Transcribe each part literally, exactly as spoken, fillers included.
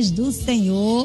paz do Senhor.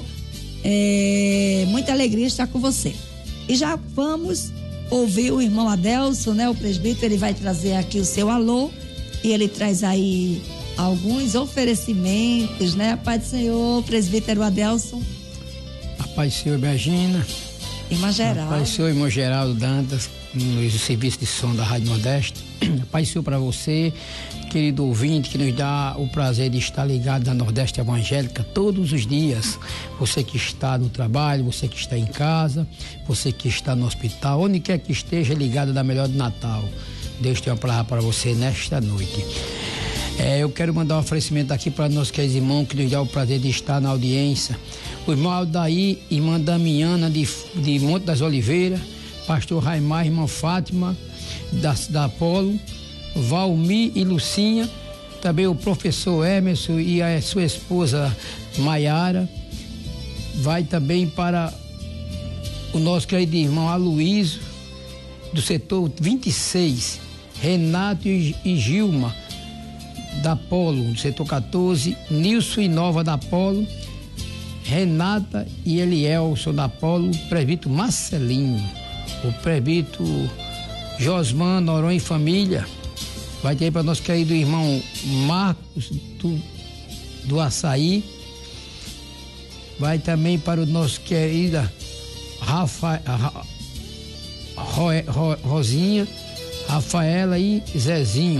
É muita alegria estar com você. E já vamos ouvir o irmão Adelson, né? O presbítero, ele vai trazer aqui o seu alô e ele traz aí alguns oferecimentos, né? A paz do Senhor, presbítero Adelson. A paz do Senhor, Regina. Irmã Geraldo. A paz do Senhor, irmão Geraldo Dantas, no serviço de som da Rádio Nordeste. A paz do Senhor para você, querido ouvinte, que nos dá o prazer de estar ligado na Nordeste Evangélica todos os dias. Você que está no trabalho, você que está em casa, você que está no hospital, onde quer que esteja, ligado da Melhor do Natal. Deus tem uma palavra para você nesta noite. É, eu quero mandar um oferecimento aqui para nossos queridos irmãos que nos dá o prazer de estar na audiência. O irmão Aldair, irmã Damiana de, de Monte das Oliveiras, pastor Raimar, irmã Fátima da, da Apolo, Valmir e Lucinha, também o professor Emerson e a sua esposa Maiara. Vai também para o nosso querido irmão Aloysio, do setor vinte e seis, Renato e, e Gilma da Apolo, do setor quatorze, Nilson e Nova da Apolo, Renata e Elielson da Apolo, o presbítero Marcelinho, o presbítero Josman Noronha e família. Vai ter para nosso querido irmão Marcos do, do Açaí. Vai também para o nosso querida Rafa, Ro, Ro, Rosinha, Rafaela e Zezinho.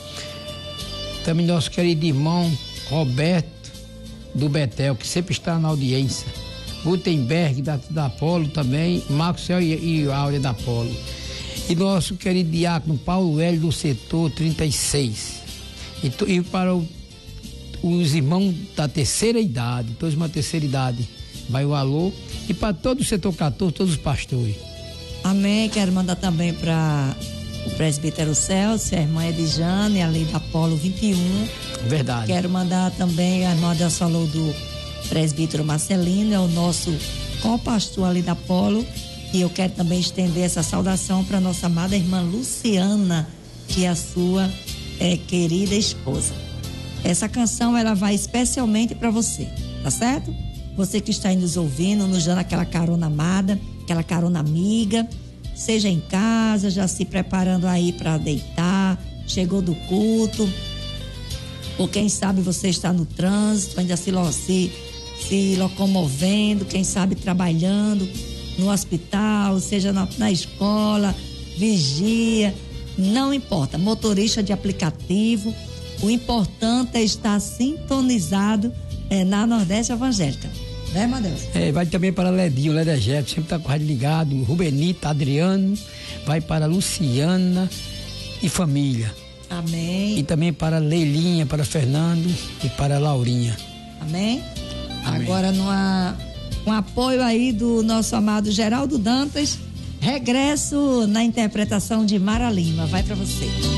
Também nosso querido irmão Roberto do Betel, que sempre está na audiência. Gutenberg da, da Apolo também, Marcos Céu e, e Áurea da Apolo. E nosso querido diácono Paulo Hélio do setor trinta e seis. E, e para o, os irmãos da terceira idade, todos uma terceira idade, vai o alô. E para todo o setor quatorze, todos os pastores. Amém. Quero mandar também para o presbítero Celso, a irmã Edjane, ali da Apolo vinte e um. Verdade. Quero mandar também, a irmã Adelson falou do presbítero Marcelino, é o nosso co-pastor ali da Apolo. E eu quero também estender essa saudação para nossa amada irmã Luciana, que é a sua é, querida esposa. Essa canção, ela vai especialmente para você, tá certo? Você que está aí nos ouvindo, nos dando aquela carona amada, aquela carona amiga, seja em casa, já se preparando aí para deitar, chegou do culto, ou quem sabe você está no trânsito, ainda se, se, se locomovendo, quem sabe trabalhando no hospital, seja na, na escola, vigia, não importa, motorista de aplicativo, o importante é estar sintonizado é, na Nordeste Evangélica, né, meu Deus? É, vai também para Ledinho, Ledegete, sempre está com o rádio ligado, Rubenita, Adriano, vai para Luciana e família. Amém. E também para Leilinha, para Fernando e para Laurinha. Amém? Amém. Agora numa com apoio aí do nosso amado Geraldo Dantas, regresso na interpretação de Mara Lima. Vai para você.